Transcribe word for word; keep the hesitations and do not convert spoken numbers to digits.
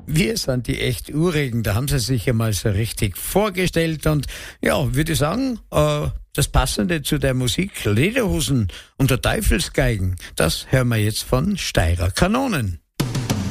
Wir sind die echt Urigen, da haben sie sich einmal so richtig vorgestellt und ja, würde ich sagen, äh, das Passende zu der Musik Lederhosen und der Teufelsgeigen, das hören wir jetzt von Steirer Kanonen.